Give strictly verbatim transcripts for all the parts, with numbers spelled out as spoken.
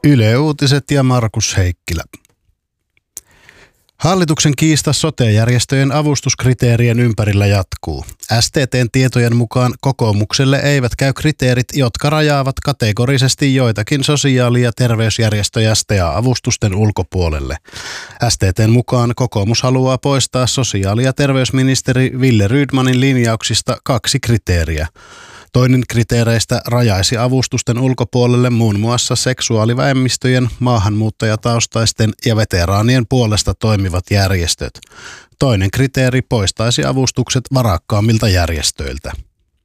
Yle Uutiset ja Markus Heikkilä. Hallituksen kiista sote-järjestöjen avustuskriteerien ympärillä jatkuu. S T T:n tietojen mukaan kokoomukselle eivät käy kriteerit, jotka rajaavat kategorisesti joitakin sosiaali- ja terveysjärjestöjä S T A-avustusten ulkopuolelle. S T T:n mukaan kokoomus haluaa poistaa sosiaali- ja terveysministeri Wille Rydmanin linjauksista kaksi kriteeriä. Toinen kriteereistä rajaisi avustusten ulkopuolelle muun muassa seksuaalivähemmistöjen, maahanmuuttajataustaisten ja veteraanien puolesta toimivat järjestöt. Toinen kriteeri poistaisi avustukset varakkaammilta järjestöiltä.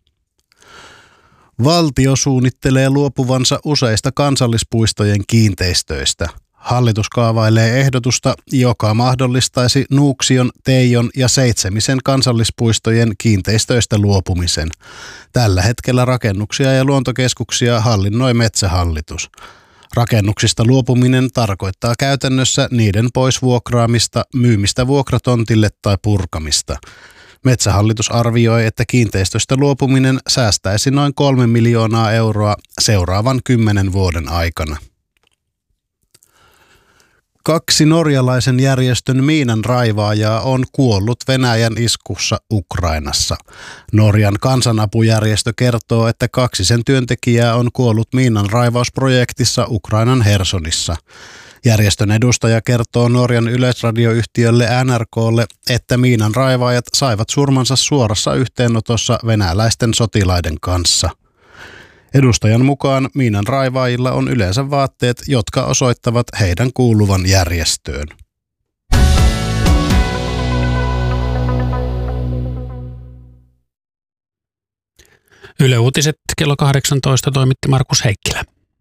Valtio suunnittelee luopuvansa useista kansallispuistojen kiinteistöistä. Hallitus kaavailee ehdotusta, joka mahdollistaisi Nuuksion, Teijon ja Seitsemisen kansallispuistojen kiinteistöistä luopumisen. Tällä hetkellä rakennuksia ja luontokeskuksia hallinnoi Metsähallitus. Rakennuksista luopuminen tarkoittaa käytännössä niiden poisvuokraamista, myymistä vuokratontille tai purkamista. Metsähallitus arvioi, että kiinteistöstä luopuminen säästäisi noin kolme miljoonaa euroa seuraavan kymmenen vuoden aikana. Kaksi norjalaisen järjestön miinanraivaajaa on kuollut Venäjän iskussa Ukrainassa. Norjan kansanapujärjestö kertoo, että kaksi sen työntekijää on kuollut miinanraivausprojektissa Ukrainan Hersonissa. Järjestön edustaja kertoo Norjan yleisradioyhtiölle N R K:lle, että miinanraivaajat saivat surmansa suorassa yhteenotossa venäläisten sotilaiden kanssa. Edustajan mukaan miinanraivaajilla on yleensä vaatteet, jotka osoittavat heidän kuuluvan järjestöön. Yle Uutiset kello kahdeksantoista toimitti Markus Heikkilä.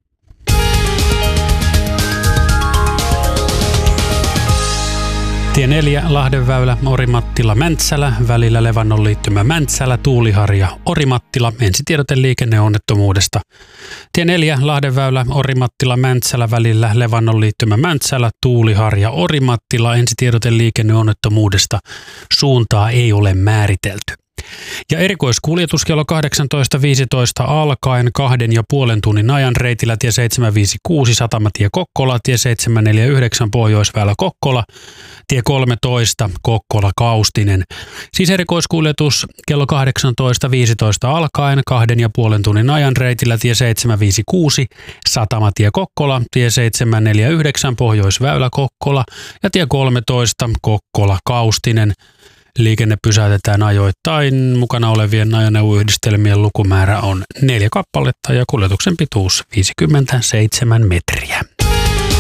Tie neljä, Lahdenväylä, Orimattila, Mäntsälä, välillä Levannon liittymä Mäntsälä, Tuuliharja, Orimattila, ensitiedote liikenneonnettomuudesta. Tie neljä, Lahdenväylä, Orimattila, Mäntsälä, välillä Levannon liittymä Mäntsälä, Tuuliharja, Orimattila, ensitiedote liikenneonnettomuudesta. Suuntaa ei ole määritelty. Ja erikoiskuljetus kello kahdeksantoista viisitoista alkaen kahden ja puolen tunnin ajan reitillä tie seitsemän viisi kuusi Satamatie Kokkola, tie seitsemän neljä yhdeksän Pohjoisväylä Kokkola, tie kolmetoista Kokkola Kaustinen. Siis erikoiskuljetus kello kahdeksantoista viisitoista alkaen kahden ja puolen tunnin ajan reitillä tie seitsemän viisi kuusi Satamatie Kokkola, tie seitsemän neljä yhdeksän Pohjoisväylä Kokkola ja tie kolmetoista Kokkola Kaustinen. Liikenne pysäytetään ajoittain. Mukana olevien ajoneuvoyhdistelmien lukumäärä on neljä kappaletta ja kuljetuksen pituus viisikymmentäseitsemän metriä.